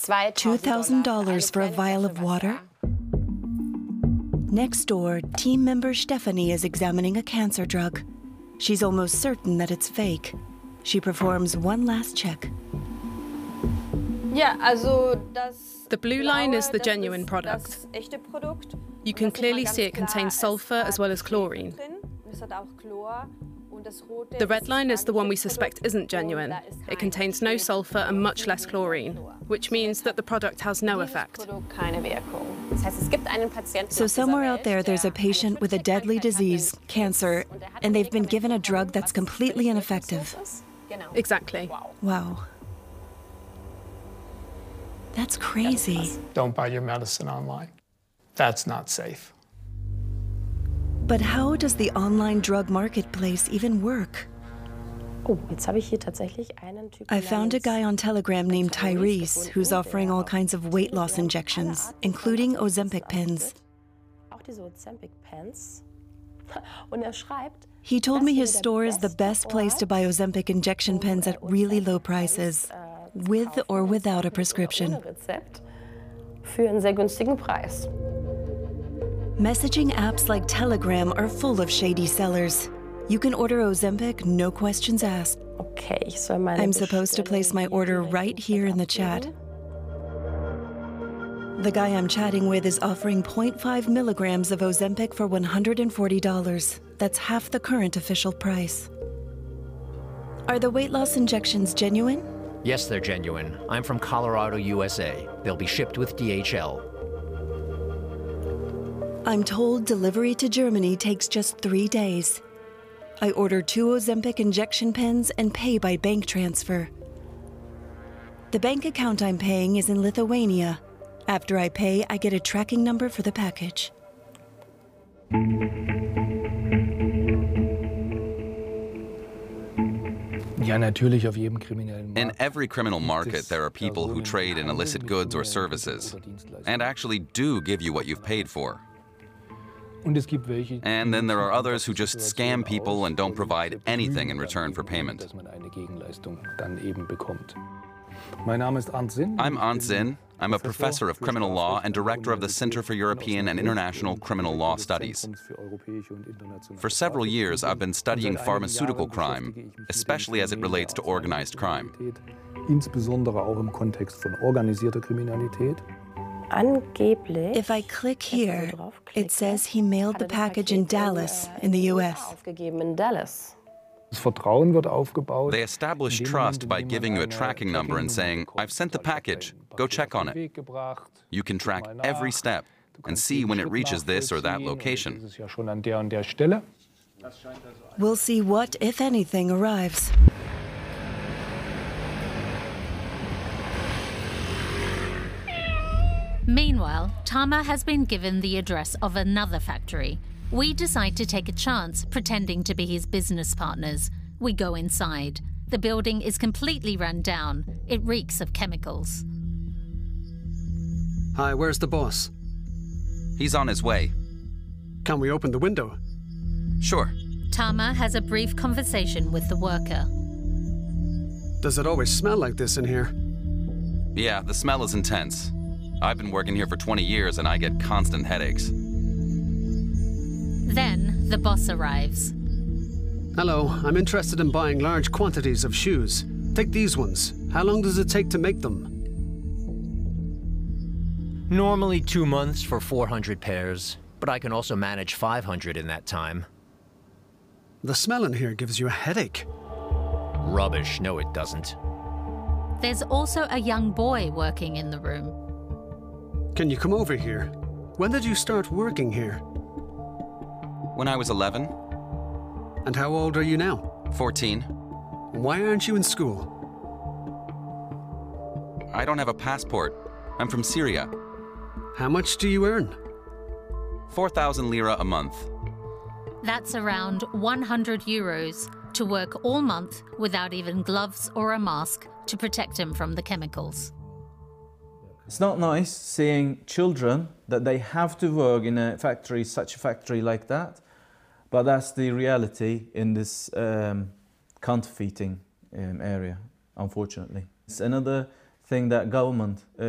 $2,000 for a vial of water? Next door, team member Stephanie is examining a cancer drug. She's almost certain that it's fake. She performs one last check. The blue line is the genuine product. You can clearly see it contains sulfur as well as chlorine. The red line is the one we suspect isn't genuine. It contains no sulfur and much less chlorine, which means that the product has no effect. So somewhere out there's a patient with a deadly disease, cancer, and they've been given a drug that's completely ineffective. Exactly. Wow. That's crazy. Don't buy your medicine online. That's not safe. But how does the online drug marketplace even work? I found a guy on Telegram named Tyrese who's offering all kinds of weight loss injections, including Ozempic pens. He told me his store is the best place to buy Ozempic injection pens at really low prices, with or without a prescription. Messaging apps like Telegram are full of shady sellers. You can order Ozempic, no questions asked. I'm supposed to place my order right here in the chat. The guy I'm chatting with is offering 0.5 milligrams of Ozempic for $140. That's half the current official price. Are the weight loss injections genuine? Yes, they're genuine. I'm from Colorado, USA. They'll be shipped with DHL. I'm told delivery to Germany takes just 3 days. I order 2 Ozempic injection pens and pay by bank transfer. The bank account I'm paying is in Lithuania. After I pay, I get a tracking number for the package. In every criminal market, there are people who trade in illicit goods or services and actually do give you what you've paid for. And then there are others who just scam people and don't provide anything in return for payment. I'm Arndt Zinn. I'm a professor of criminal law and director of the Center for European and International Criminal Law Studies. For several years, I've been studying pharmaceutical crime, especially as it relates to organized crime. If I click here, it says he mailed the package in Dallas, in the US. They establish trust by giving you a tracking number and saying, "I've sent the package, go check on it." You can track every step and see when it reaches this or that location. We'll see what, if anything, arrives. Meanwhile, Tama has been given the address of another factory. We decide to take a chance, pretending to be his business partners. We go inside. The building is completely run down. It reeks of chemicals. Hi, where's the boss? He's on his way. Can we open the window? Sure. Tama has a brief conversation with the worker. Does it always smell like this in here? Yeah, the smell is intense. I've been working here for 20 years and I get constant headaches. Then the boss arrives. Hello, I'm interested in buying large quantities of shoes. Take these ones. How long does it take to make them? Normally 2 months for 400 pairs, but I can also manage 500 in that time. The smell in here gives you a headache. Rubbish, no it doesn't. There's also a young boy working in the room. Can you come over here? When did you start working here? When I was 11. And how old are you now? 14. Why aren't you in school? I don't have a passport. I'm from Syria. How much do you earn? 4,000 lira a month. That's around 100 euros to work all month without even gloves or a mask to protect him from the chemicals. It's not nice seeing children that they have to work in a factory, such a factory like that, but that's the reality in this counterfeiting area, unfortunately. It's another thing that government